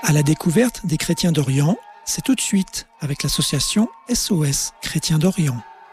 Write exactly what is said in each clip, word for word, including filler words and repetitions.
À la découverte des chrétiens d'Orient, c'est tout de suite avec l'association S O S Chrétiens d'Orient.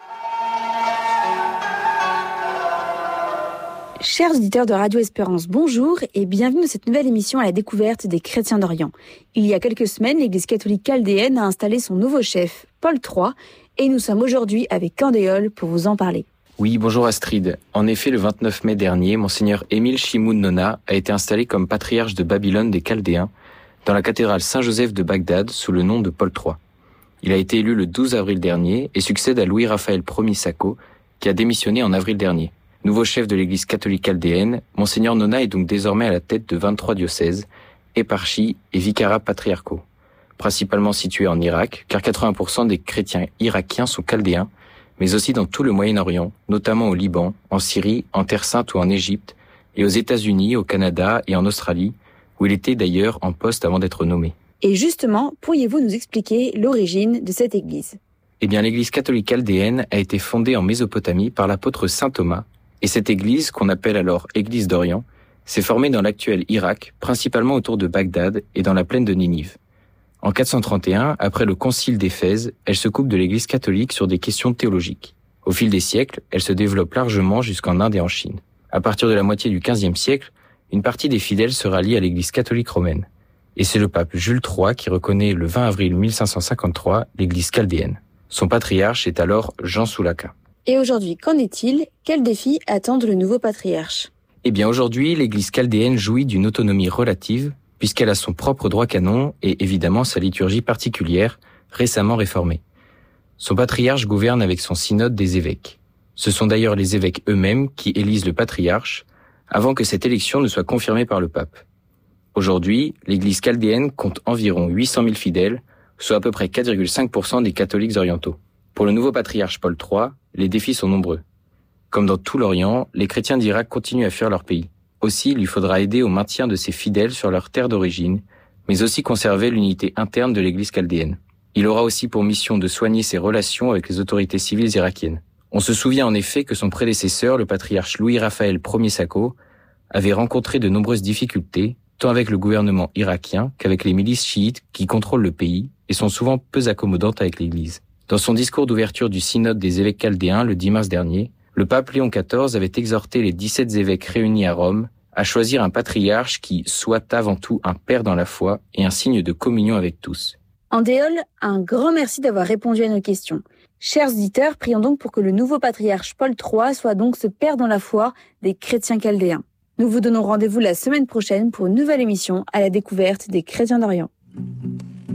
Chers auditeurs de Radio Espérance, bonjour et bienvenue dans cette nouvelle émission à la découverte des chrétiens d'Orient. Il y a quelques semaines, l'Église catholique chaldéenne a installé son nouveau chef, Paul trois, et nous sommes aujourd'hui avec Candéol pour vous en parler. Oui, bonjour Astrid. En effet, le vingt-neuf mai dernier, Monseigneur Émile Shimoun Nona a été installé comme patriarche de Babylone des Chaldéens dans la cathédrale Saint-Joseph de Bagdad sous le nom de Paul trois. Il a été élu le douze avril dernier et succède à Louis-Raphaël Ier Sacco, qui a démissionné en avril dernier. Nouveau chef de l'Église catholique chaldéenne, Monseigneur Nona est donc désormais à la tête de vingt-trois diocèses, éparchies et vicarats patriarcaux, principalement situés en Irak, car quatre-vingts pour cent des chrétiens irakiens sont chaldéens, mais aussi dans tout le Moyen-Orient, notamment au Liban, en Syrie, en Terre Sainte ou en Égypte, et aux États-Unis, au Canada et en Australie, où il était d'ailleurs en poste avant d'être nommé. Et justement, pourriez-vous nous expliquer l'origine de cette église ? Eh bien, l'Église catholique chaldéenne a été fondée en Mésopotamie par l'apôtre saint Thomas, et cette église, qu'on appelle alors Église d'Orient, s'est formée dans l'actuel Irak, principalement autour de Bagdad et dans la plaine de Ninive. En quatre cent trente et un, après le concile d'Éphèse, elle se coupe de l'Église catholique sur des questions théologiques. Au fil des siècles, elle se développe largement jusqu'en Inde et en Chine. À partir de la moitié du quinzième siècle, une partie des fidèles se rallie à l'Église catholique romaine. Et c'est le pape Jules trois qui reconnaît le vingt avril mille cinq cent cinquante-trois l'Église chaldéenne. Son patriarche est alors Jean Soulaka. Et aujourd'hui, qu'en est-il ? Quels défis attendent le nouveau patriarche ? Eh bien aujourd'hui, l'Église chaldéenne jouit d'une autonomie relative, puisqu'elle a son propre droit canon et évidemment sa liturgie particulière, récemment réformée. Son patriarche gouverne avec son synode des évêques. Ce sont d'ailleurs les évêques eux-mêmes qui élisent le patriarche, avant que cette élection ne soit confirmée par le pape. Aujourd'hui, l'Église chaldéenne compte environ huit cent mille fidèles, soit à peu près quatre virgule cinq pour cent des catholiques orientaux. Pour le nouveau patriarche Paul trois, les défis sont nombreux. Comme dans tout l'Orient, les chrétiens d'Irak continuent à fuir leur pays. Aussi, il lui faudra aider au maintien de ses fidèles sur leur terre d'origine, mais aussi conserver l'unité interne de l'Église chaldéenne. Il aura aussi pour mission de soigner ses relations avec les autorités civiles irakiennes. On se souvient en effet que son prédécesseur, le patriarche Louis-Raphaël Ier Sacco, avait rencontré de nombreuses difficultés, tant avec le gouvernement irakien qu'avec les milices chiites qui contrôlent le pays et sont souvent peu accommodantes avec l'Église. Dans son discours d'ouverture du synode des évêques chaldéens le dix mars dernier, le pape Léon quatorze avait exhorté les dix-sept évêques réunis à Rome à choisir un patriarche qui soit avant tout un père dans la foi et un signe de communion avec tous. Andéol, un grand merci d'avoir répondu à nos questions. Chers auditeurs, prions donc pour que le nouveau patriarche Paul trois soit donc ce père dans la foi des chrétiens chaldéens. Nous vous donnons rendez-vous la semaine prochaine pour une nouvelle émission à la découverte des chrétiens d'Orient.